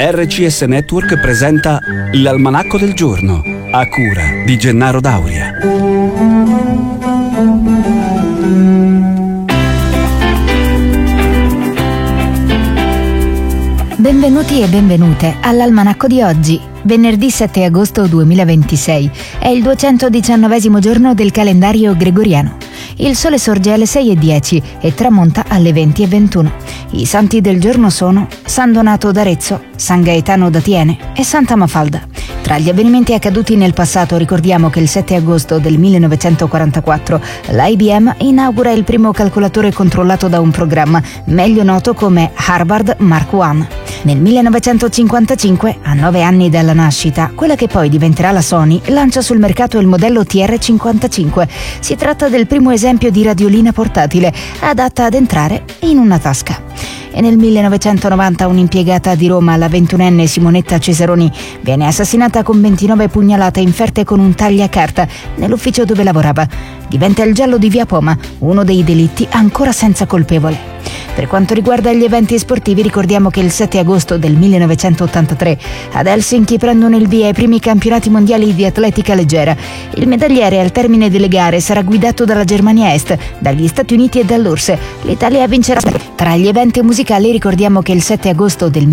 RCS Network presenta l'Almanacco del Giorno, a cura di Gennaro Dauria. Benvenuti e benvenute all'Almanacco di oggi, venerdì 7 agosto 2026. È il 219° giorno del calendario gregoriano. Il sole sorge alle 6:10 e tramonta alle 20:21. I santi del giorno sono San Donato d'Arezzo, San Gaetano da Thiene e Santa Mafalda. Tra gli avvenimenti accaduti nel passato ricordiamo che il 7 agosto del 1944 l'IBM inaugura il primo calcolatore controllato da un programma, meglio noto come Harvard Mark I. Nel 1955, a 9 anni dalla nascita, quella che poi diventerà la Sony lancia sul mercato il modello TR-55. Si tratta del primo esempio di radiolina portatile, adatta ad entrare in una tasca. E nel 1990 un'impiegata di Roma, la 21enne Simonetta Cesaroni, viene assassinata con 29 pugnalate inferte con un tagliacarta nell'ufficio dove lavorava. Diventa il giallo di Via Poma, uno dei delitti ancora senza colpevole. Per quanto riguarda gli eventi sportivi, ricordiamo che il 7 agosto del 1983 ad Helsinki prendono il via i primi campionati mondiali di atletica leggera. Il medagliere al termine delle gare sarà guidato dalla Germania Est, dagli Stati Uniti e dall'URSS. L'Italia vincerà. Tra gli eventi musicali ricordiamo che il 7 agosto del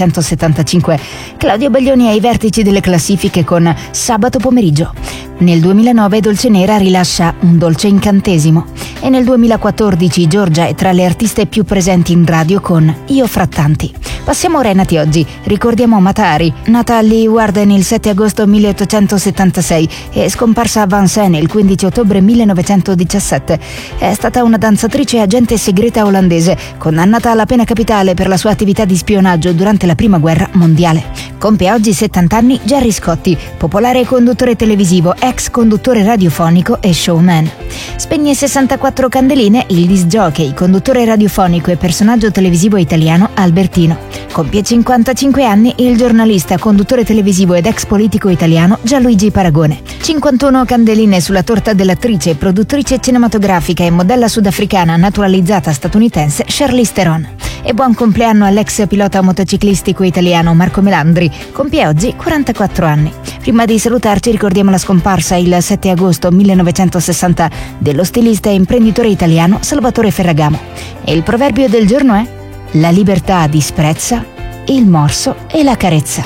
1975 Claudio Baglioni è ai vertici delle classifiche con Sabato pomeriggio. Nel 2009 Dolce Nera rilascia Un dolce incantesimo e nel 2014 Giorgia è tra le artiste più presenti in radio con Io fra tanti. Passiamo ora ai nati oggi. Ricordiamo Mata Hari, nata a Leeuwarden il 7 agosto 1876 e scomparsa a Vincennes il 15 ottobre 1917. È stata una danzatrice e agente segreta olandese, condannata alla pena capitale per la sua attività di spionaggio durante la Prima Guerra Mondiale. Compie oggi 70 anni Gerry Scotti, popolare conduttore televisivo, ex conduttore radiofonico e showman. Spegne 64 candeline il disc jockey, conduttore radiofonico e personaggio televisivo italiano Albertino. Compie 55 anni il giornalista, conduttore televisivo ed ex politico italiano Gianluigi Paragone. 51 candeline sulla torta dell'attrice, produttrice cinematografica e modella sudafricana naturalizzata statunitense Charlize Theron. E buon compleanno all'ex pilota motociclistico italiano Marco Melandri, compie oggi 44 anni. Prima di salutarci ricordiamo la scomparsa il 7 agosto 1960 dello stilista e imprenditore italiano Salvatore Ferragamo. E il proverbio del giorno è: la libertà disprezza, il morso e la carezza.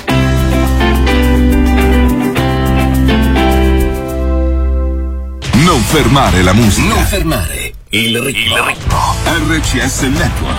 Non fermare la musica. Non fermare il ritmo. RCS Network.